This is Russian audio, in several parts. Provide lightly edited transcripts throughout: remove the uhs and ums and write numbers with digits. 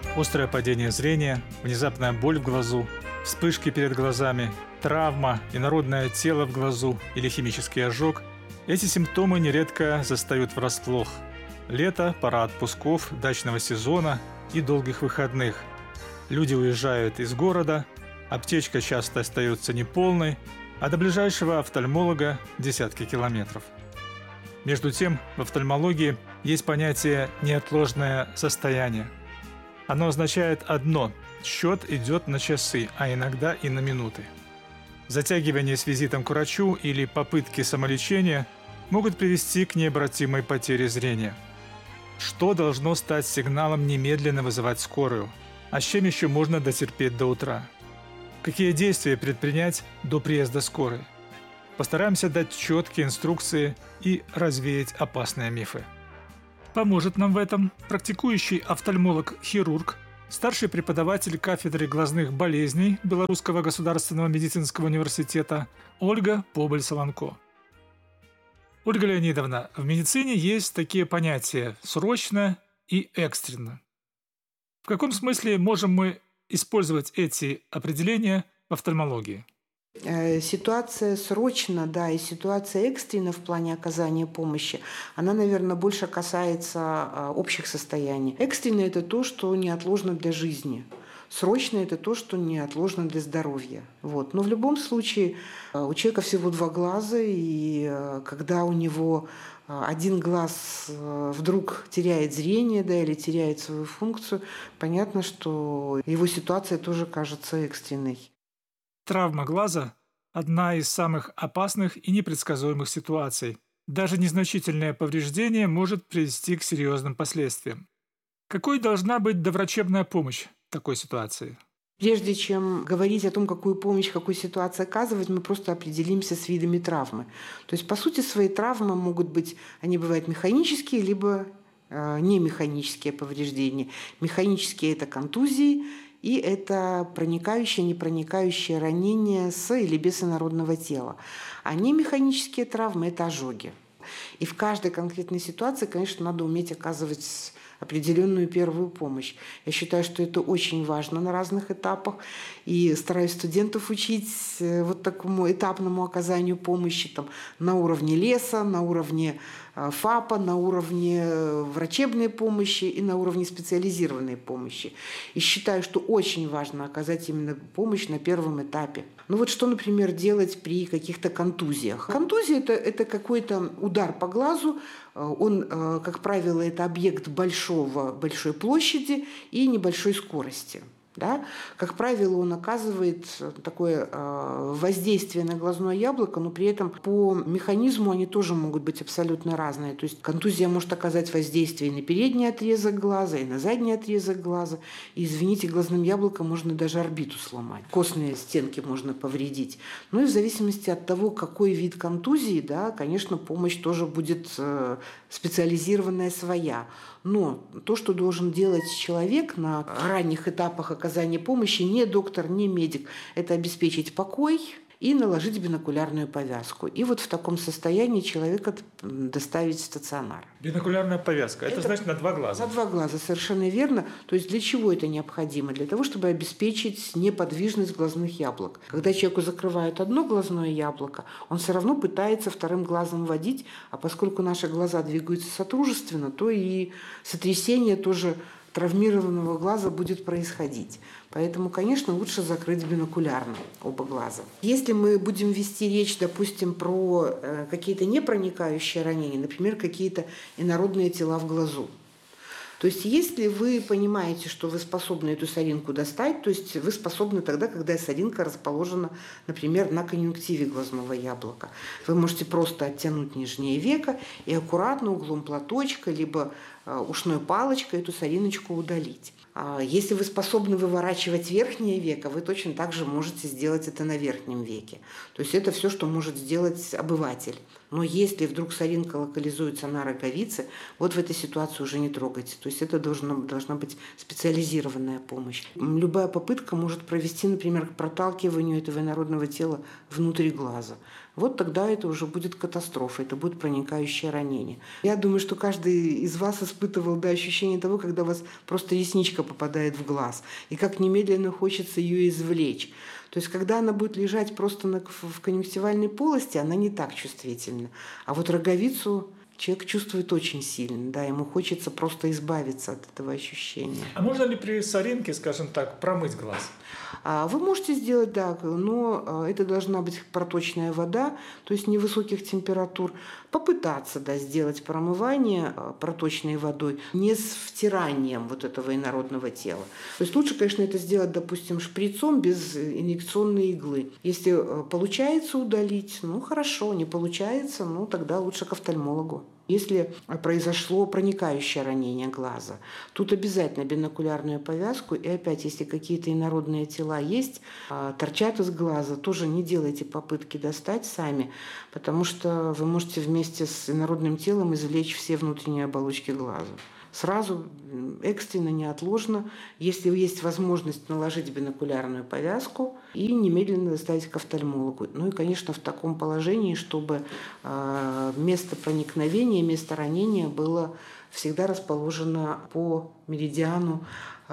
Острое падение зрения, внезапная боль в глазу, вспышки перед глазами, травма, инородное тело в глазу или химический ожог – эти симптомы нередко застают врасплох. Лето – пора отпусков, дачного сезона и долгих выходных. Люди уезжают из города, аптечка часто остается неполной, а до ближайшего офтальмолога десятки километров. Между тем, в офтальмологии есть понятие «неотложное состояние». Оно означает одно – счет идет на часы, а иногда и на минуты. Затягивание с визитом к врачу или попытки самолечения могут привести к необратимой потере зрения. Что должно стать сигналом немедленно вызывать скорую? А с чем еще можно дотерпеть до утра? Какие действия предпринять до приезда скорой? Постараемся дать четкие инструкции и развеять опасные мифы. Поможет нам в этом практикующий офтальмолог-хирург, старший преподаватель кафедры глазных болезней Белорусского государственного медицинского университета Ольга Побыль-Солонко. Ольга Леонидовна, в медицине есть такие понятия «срочно» и «экстренно». В каком смысле можем мы использовать эти определения в офтальмологии? Ситуация срочно, да, и ситуация экстренно в плане оказания помощи, она, наверное, больше касается общих состояний. Экстренно – это то, что неотложно для жизни. Срочно – это то, что неотложно для здоровья. Вот. Но в любом случае у человека всего два глаза, и когда у него один глаз вдруг теряет зрение, да, или теряет свою функцию, понятно, что его ситуация тоже кажется экстренной. Травма глаза – одна из самых опасных и непредсказуемых ситуаций. Даже незначительное повреждение может привести к серьезным последствиям. Какой должна быть доврачебная помощь в такой ситуации? Прежде чем говорить о том, какую помощь в какой ситуации оказывать, мы просто определимся с видами травмы. То есть, по сути, свои травмы могут быть, они бывают механические, либо немеханические повреждения. Механические – это контузии, и это проникающее, непроникающее ранение с или без инородного тела. А немеханические травмы – это ожоги. И в каждой конкретной ситуации, конечно, надо уметь оказывать определенную первую помощь. Я считаю, что это очень важно на разных этапах. И стараюсь студентов учить вот такому этапному оказанию помощи там, на уровне леса, на уровне ФАПа, на уровне врачебной помощи и на уровне специализированной помощи. И считаю, что очень важно оказать именно помощь на первом этапе. Ну вот что, например, делать при каких-то контузиях? Контузия – это какой-то удар по глазу. Он, как правило, это объект большой площади и небольшой скорости. Да? Как правило, он оказывает такое воздействие на глазное яблоко, но при этом по механизму они тоже могут быть абсолютно разные. То есть контузия может оказать воздействие и на передний отрезок глаза, и на задний отрезок глаза. И, извините, глазным яблоком можно даже орбиту сломать. Костные стенки можно повредить. Ну и в зависимости от того, какой вид контузии, да, конечно, помощь тоже будет специализированная своя. Но то, что должен делать человек на ранних этапах оказания помощи, не доктор, не медик, это обеспечить покой и наложить бинокулярную повязку. И вот в таком состоянии человека доставить в стационар. Бинокулярная повязка – это значит на два глаза? На два глаза, совершенно верно. То есть для чего это необходимо? Для того, чтобы обеспечить неподвижность глазных яблок. Когда человеку закрывают одно глазное яблоко, он все равно пытается вторым глазом водить, а поскольку наши глаза двигаются содружественно, то и сотрясение тоже травмированного глаза будет происходить. Поэтому, конечно, лучше закрыть бинокулярно оба глаза. Если мы будем вести речь, допустим, про какие-то непроникающие ранения, например, какие-то инородные тела в глазу, то есть если вы понимаете, что вы способны эту соринку достать, то есть вы способны тогда, когда соринка расположена, например, на конъюнктиве глазного яблока. Вы можете просто оттянуть нижнее веко и аккуратно углом платочка либо ушной палочкой эту сориночку удалить. Если вы способны выворачивать верхнее веко, вы точно так же можете сделать это на верхнем веке. То есть это все, что может сделать обыватель. Но если вдруг соринка локализуется на роговице, вот в этой ситуации уже не трогайте. То есть это должна быть специализированная помощь. Любая попытка может провести, например, к проталкиванию этого инородного тела внутрь глаза. вот тогда это уже будет катастрофа, это будет проникающее ранение. Я думаю, что каждый из вас испытывал ощущение того, когда у вас просто ресничка попадает в глаз, и как немедленно хочется ее извлечь. То есть, когда она будет лежать просто в конъюнктивальной полости, она не так чувствительна. А вот роговицу человек чувствует очень сильно, да, ему хочется просто избавиться от этого ощущения. А можно ли при соринке, скажем так, промыть глаз? Вы можете сделать, да, но это должна быть проточная вода, то есть невысоких температур. Попытаться, да, сделать промывание проточной водой, не с втиранием вот этого инородного тела. То есть лучше, конечно, это сделать, допустим, шприцом без инъекционной иглы. Если получается удалить, ну хорошо, не получается, ну тогда лучше к офтальмологу. Если произошло проникающее ранение глаза, тут обязательно бинокулярную повязку. И опять, если какие-то инородные тела есть, торчат из глаза, тоже не делайте попытки достать сами, потому что вы можете вместе с инородным телом извлечь все внутренние оболочки глаза. Сразу, экстренно, неотложно, если есть возможность, наложить бинокулярную повязку и немедленно доставить к офтальмологу. Ну и, конечно, в таком положении, чтобы место проникновения, место ранения было всегда расположено по меридиану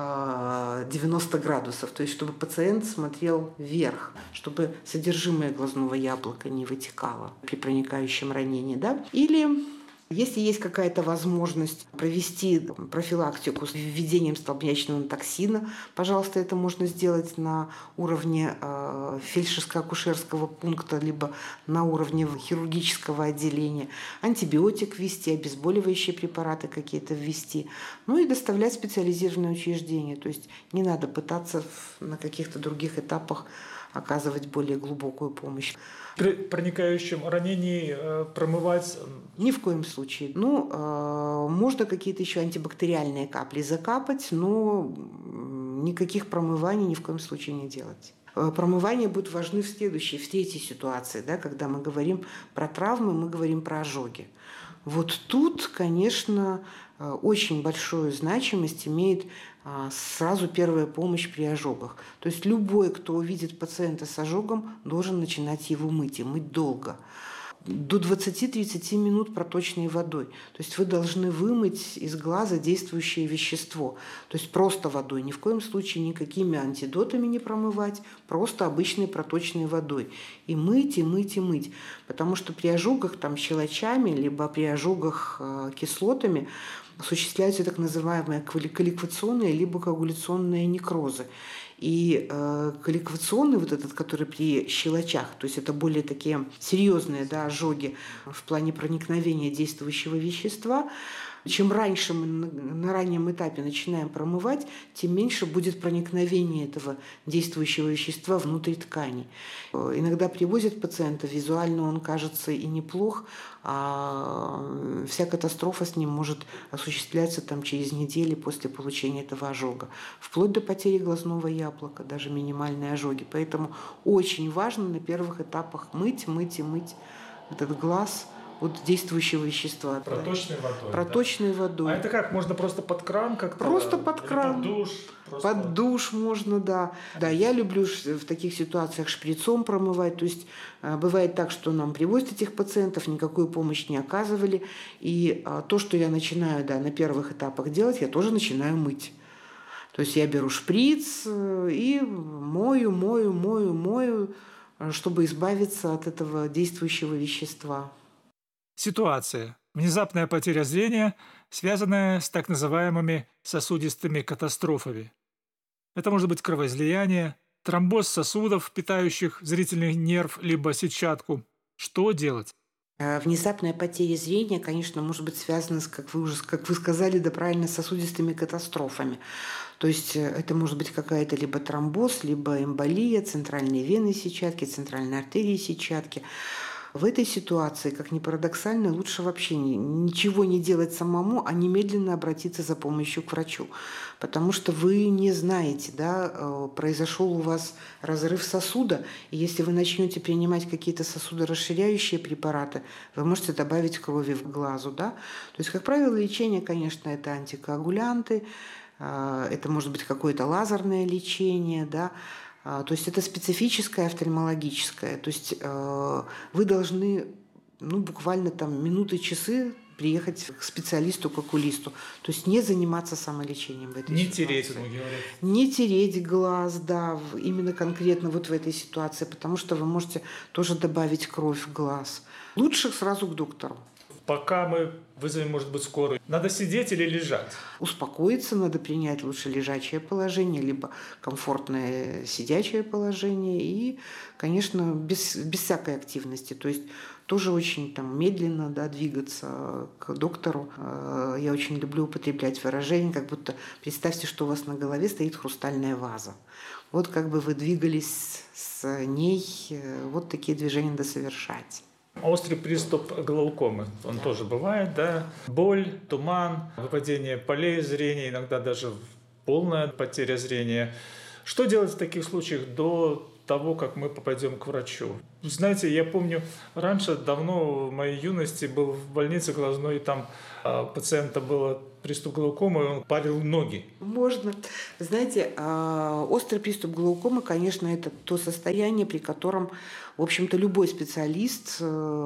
90 градусов, то есть чтобы пациент смотрел вверх, чтобы содержимое глазного яблока не вытекало при проникающем ранении. Да? Или если есть какая-то возможность провести профилактику с введением столбнячного токсина, пожалуйста, это можно сделать на уровне фельдшерско-акушерского пункта, либо на уровне хирургического отделения. Антибиотик ввести, обезболивающие препараты какие-то ввести. Ну и доставлять в специализированное учреждение. То есть не надо пытаться на каких-то других этапах оказывать более глубокую помощь. При проникающем ранении промывать? Ни в коем случае. Ну, можно какие-то еще антибактериальные капли закапать, но никаких промываний ни в коем случае не делать. Промывания будут важны в третьей ситуации, да, когда мы говорим про травмы, мы говорим про ожоги. Вот тут, конечно, очень большую значимость имеет сразу первая помощь при ожогах. То есть любой, кто увидит пациента с ожогом, должен начинать его мыть, и мыть долго. До 20-30 минут проточной водой. То есть вы должны вымыть из глаза действующее вещество. То есть просто водой. Ни в коем случае никакими антидотами не промывать, просто обычной проточной водой. И мыть, и мыть, и мыть. Потому что при ожогах щелочами, либо при ожогах кислотами осуществляются так называемые колликвационные либо коагуляционные некрозы. И колликвационный, вот этот, который при щелочах, то есть это более такие серьезные, да, ожоги в плане проникновения действующего вещества, чем раньше мы на раннем этапе начинаем промывать, тем меньше будет проникновение этого действующего вещества внутрь тканей. Иногда привозят пациента, визуально он кажется и неплох, а вся катастрофа с ним может осуществляться через неделю после получения этого ожога. Вплоть до потери глазного яблока, даже минимальные ожоги. Поэтому очень важно на первых этапах мыть, мыть и мыть этот глаз от действующего вещества. Проточной водой. Проточной водой. А это как? Можно просто под кран как-то? Просто под кран. Под душ? Просто... Под душ можно, да. Да, я люблю в таких ситуациях шприцом промывать. То есть бывает так, что нам привозят этих пациентов, никакую помощь не оказывали. И то, что я начинаю, да, на первых этапах делать, я тоже начинаю мыть. То есть я беру шприц и мою, чтобы избавиться от этого действующего вещества. Ситуация. Внезапная потеря зрения, связанная с так называемыми сосудистыми катастрофами. Это может быть кровоизлияние, тромбоз сосудов, питающих зрительный нерв либо сетчатку. Что делать? Внезапная потеря зрения, конечно, может быть связана с, как вы сказали, да, правильно, сосудистыми катастрофами. То есть это может быть какая-то либо тромбоз, либо эмболия центральной вены сетчатки, центральной артерии сетчатки. В этой ситуации, как ни парадоксально, лучше вообще ничего не делать самому, а немедленно обратиться за помощью к врачу. Потому что вы не знаете, да, произошел у вас разрыв сосуда, и если вы начнете принимать какие-то сосудорасширяющие препараты, вы можете добавить крови в глазу. Да? То есть, как правило, лечение, конечно, это антикоагулянты, это может быть какое-то лазерное лечение, да, То есть это специфическое офтальмологическое. То есть вы должны буквально там минуты, часы приехать к специалисту, к окулисту. То есть не заниматься самолечением в этой ситуации. Не тереть, говорят. Не тереть глаз, да, именно конкретно вот в этой ситуации, потому что вы можете тоже добавить кровь в глаз. Лучше сразу к доктору. Пока мы вызовем, может быть, скорую, надо сидеть или лежать? Успокоиться надо, принять лучше лежачее положение, либо комфортное сидячее положение и, конечно, без всякой активности. То есть тоже очень медленно двигаться к доктору. Я очень люблю употреблять выражение, как будто представьте, что у вас на голове стоит хрустальная ваза. Вот как бы вы двигались с ней, вот такие движения надо совершать. Острый приступ глаукомы, он тоже бывает, да? Боль, туман, выпадение полей зрения, иногда даже полная потеря зрения. Что делать в таких случаях до того, как мы попадем к врачу? Знаете, я помню, раньше, давно, в моей юности, был в больнице глазной, и там у пациента был приступ глаукомы, и он парил ноги. Можно. Знаете, острый приступ глаукомы, конечно, это то состояние, при котором, в общем-то, любой специалист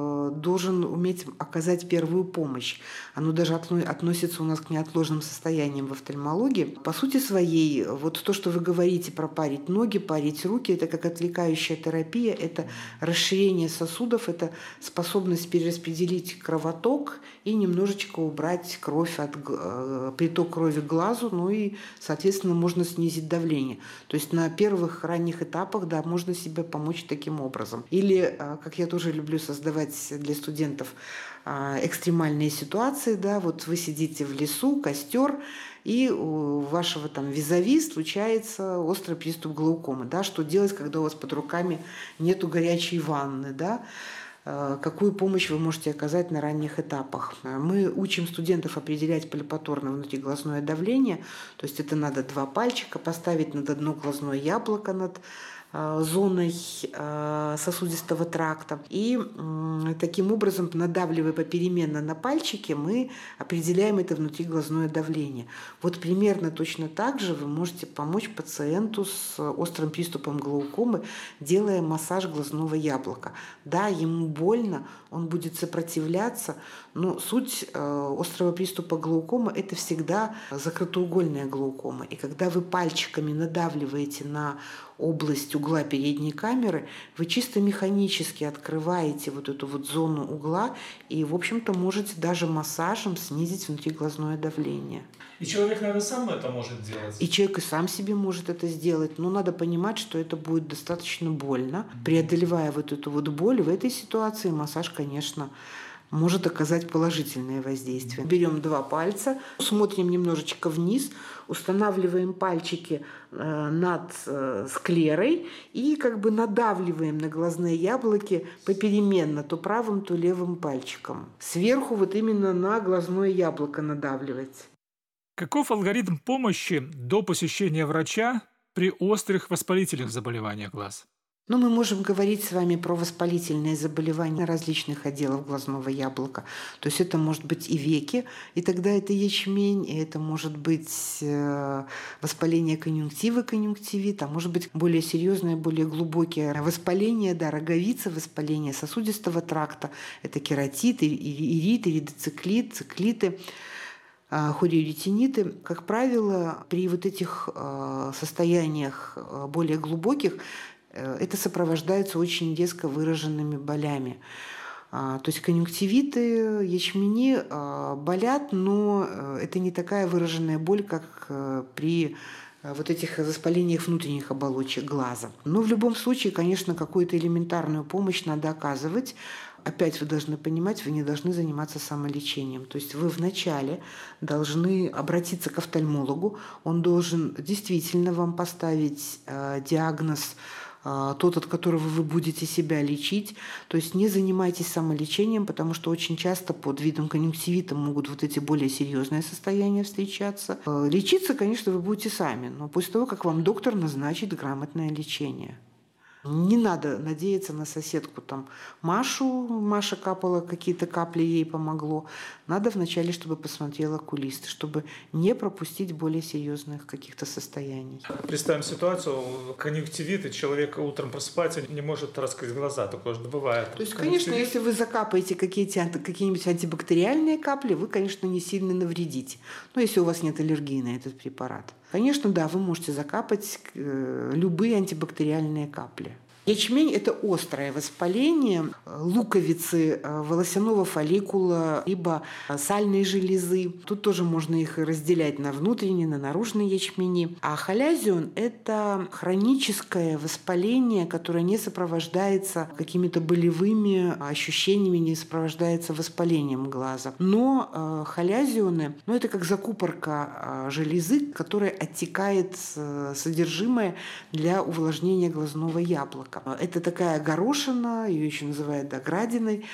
должен уметь оказать первую помощь. Оно даже относится у нас к неотложным состояниям в офтальмологии. По сути своей, вот то, что вы говорите про парить ноги, парить руки, это как отвлекающая терапия, это расширение сосудов, это способность перераспределить кровоток и немножечко убрать кровь приток крови к глазу, и, соответственно, можно снизить давление. То есть на первых ранних этапах, можно себе помочь таким образом. Или, как я тоже люблю создавать для студентов, экстремальные ситуации, вот вы сидите в лесу, костер, и у вашего визави случается острый приступ глаукомы. Что делать, когда у вас под руками нету горячей ванны, какую помощь вы можете оказать на ранних этапах. Мы учим студентов определять пальпаторное внутриглазное давление, то есть это надо 2 пальчика поставить над одно глазное яблоко над зоной сосудистого тракта. И таким образом, надавливая попеременно на пальчики, мы определяем это внутриглазное давление. Вот примерно точно так же вы можете помочь пациенту с острым приступом глаукомы, делая массаж глазного яблока. Да, ему больно, он будет сопротивляться, но суть острого приступа глаукомы – это всегда закрытоугольная глаукома. И когда вы пальчиками надавливаете на область угла передней камеры, вы чисто механически открываете вот эту зону угла и, в общем-то, можете даже массажем снизить внутриглазное давление. И человек, наверное, сам это может делать? И человек и сам себе может это сделать, но надо понимать, что это будет достаточно больно. Преодолевая вот эту боль, в этой ситуации массаж, конечно, может оказать положительное воздействие. Берем 2 пальца, смотрим немножечко вниз, устанавливаем пальчики над склерой и надавливаем на глазные яблоки попеременно, то правым, то левым пальчиком. Сверху именно на глазное яблоко надавливать. Каков алгоритм помощи до посещения врача при острых воспалительных заболеваниях глаз? Мы можем говорить с вами про воспалительные заболевания различных отделов глазного яблока. То есть это может быть и веки, и тогда это ячмень, и это может быть воспаление конъюнктивы, конъюнктивит, а может быть более серьезное, более глубокие воспаления, роговицы, воспаление сосудистого тракта. Это кератит, ирит, иридоциклит, циклиты, хориоретиниты. Как правило, при этих состояниях более глубоких это сопровождается очень резко выраженными болями. То есть конъюнктивиты, ячмени болят, но это не такая выраженная боль, как при этих воспалениях внутренних оболочек глаза. Но в любом случае, конечно, какую-то элементарную помощь надо оказывать. Опять вы должны понимать, вы не должны заниматься самолечением. То есть вы вначале должны обратиться к офтальмологу. Он должен действительно вам поставить диагноз, тот, от которого вы будете себя лечить. То есть не занимайтесь самолечением, потому что очень часто под видом конъюнктивита могут эти более серьезные состояния встречаться. Лечиться, конечно, вы будете сами, но после того, как вам доктор назначит грамотное лечение. Не надо надеяться на соседку там Машу. Маша капала, какие-то капли ей помогло. Надо вначале, чтобы посмотрел окулист, чтобы не пропустить более серьезных каких-то состояний. Представим ситуацию, конъюнктивит, и человек утром просыпается, не может раскрыть глаза. Такое же бывает. То есть, конечно, если вы закапаете какие-нибудь антибактериальные капли, вы, конечно, не сильно навредите. Но если у вас нет аллергии на этот препарат. Конечно, да, вы можете закапать любые антибактериальные капли. Ячмень – это острое воспаление луковицы, волосяного фолликула, либо сальной железы. Тут тоже можно их разделять на внутренние, на наружные ячмени. А халязион – это хроническое воспаление, которое не сопровождается какими-то болевыми ощущениями, не сопровождается воспалением глаза. Но халязионы – это как закупорка железы, которая оттекает содержимое для увлажнения глазного яблока. Это такая горошина, ее еще называют доградиной.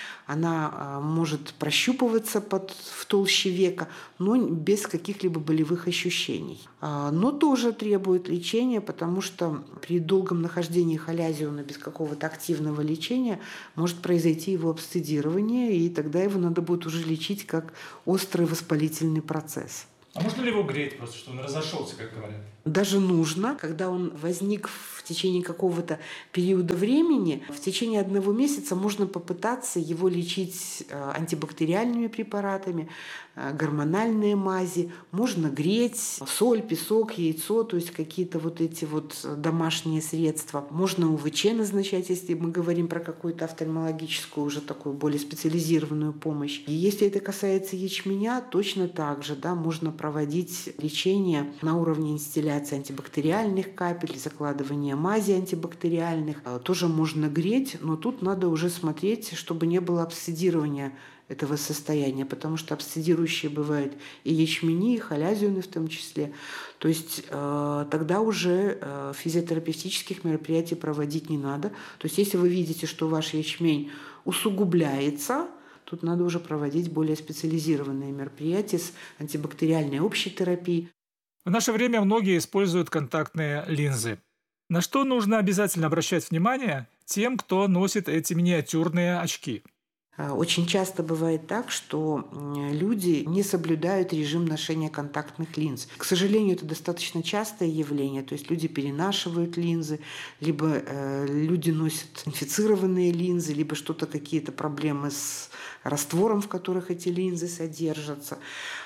Она может прощупываться в толще века, но без каких-либо болевых ощущений. Но тоже требует лечения, потому что при долгом нахождении халязиона без какого-то активного лечения может произойти его абсцедирование, и тогда его надо будет уже лечить как острый воспалительный процесс. А можно ли его греть просто, чтобы он разошелся, как говорят? Даже нужно, когда он возник в течение какого-то периода времени, в течение 1 месяца можно попытаться его лечить антибактериальными препаратами, гормональные мази, можно греть, соль, песок, яйцо, то есть какие-то вот эти вот домашние средства. Можно УВЧ назначать, если мы говорим про какую-то офтальмологическую, уже такую более специализированную помощь. И если это касается ячменя, точно так же, да, можно проводить лечение на уровне инстилляции антибактериальных капель, закладывания мази антибактериальных. Тоже можно греть, но тут надо уже смотреть, чтобы не было абсцедирования этого состояния, потому что абсцедирующие бывают и ячмени, и халязионы в том числе. То есть тогда уже физиотерапевтических мероприятий проводить не надо. То есть если вы видите, что ваш ячмень усугубляется, тут надо уже проводить более специализированные мероприятия с антибактериальной общей терапией. В наше время многие используют контактные линзы. На что нужно обязательно обращать внимание тем, кто носит эти миниатюрные очки? Очень часто бывает так, что люди не соблюдают режим ношения контактных линз. К сожалению, это достаточно частое явление. То есть люди перенашивают линзы, либо люди носят инфицированные линзы, либо что-то, какие-то проблемы с раствором, в которых эти линзы содержатся,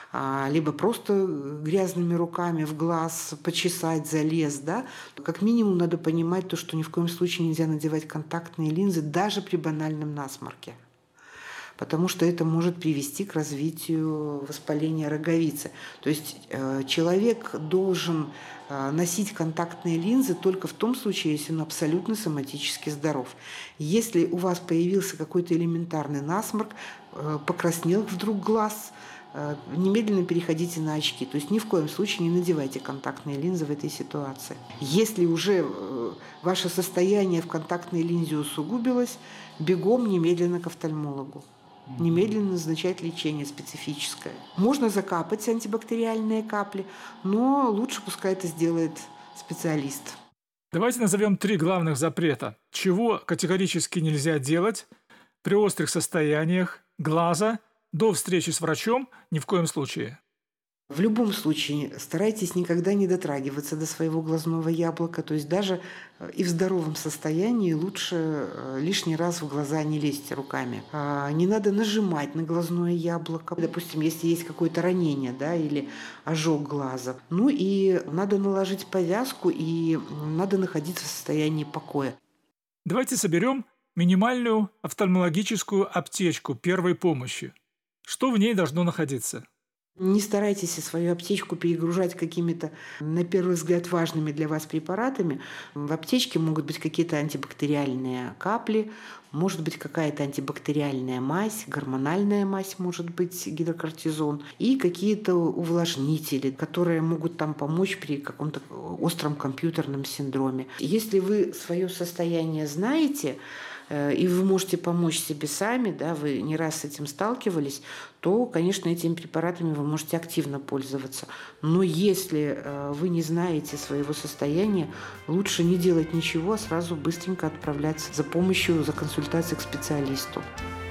либо просто грязными руками в глаз почесать, залез. Да? Как минимум надо понимать то, что ни в коем случае нельзя надевать контактные линзы даже при банальном насморке, потому что это может привести к развитию воспаления роговицы. То есть человек должен носить контактные линзы только в том случае, если он абсолютно соматически здоров. Если у вас появился какой-то элементарный насморк, покраснел вдруг глаз, немедленно переходите на очки. То есть ни в коем случае не надевайте контактные линзы в этой ситуации. Если уже ваше состояние в контактной линзе усугубилось, бегом немедленно к офтальмологу. Немедленно назначать лечение специфическое. Можно закапать антибактериальные капли, но лучше пускай это сделает специалист. Давайте назовем 3 главных запрета. Чего категорически нельзя делать при острых состояниях глаза до встречи с врачом ни в коем случае. В любом случае старайтесь никогда не дотрагиваться до своего глазного яблока. То есть даже и в здоровом состоянии лучше лишний раз в глаза не лезть руками. Не надо нажимать на глазное яблоко. Допустим, если есть какое-то ранение, да, или ожог глаза. Ну и надо наложить повязку, и надо находиться в состоянии покоя. Давайте соберем минимальную офтальмологическую аптечку первой помощи. Что в ней должно находиться? Не старайтесь свою аптечку перегружать какими-то, на первый взгляд, важными для вас препаратами. В аптечке могут быть какие-то антибактериальные капли, может быть какая-то антибактериальная мазь, гормональная мазь, может быть гидрокортизон, и какие-то увлажнители, которые могут там помочь при каком-то остром компьютерном синдроме. Если вы свое состояние знаете, и вы можете помочь себе сами, да, вы не раз с этим сталкивались, то, конечно, этими препаратами вы можете активно пользоваться. Но если вы не знаете своего состояния, лучше не делать ничего, а сразу быстренько отправляться за помощью, за консультацией к специалисту.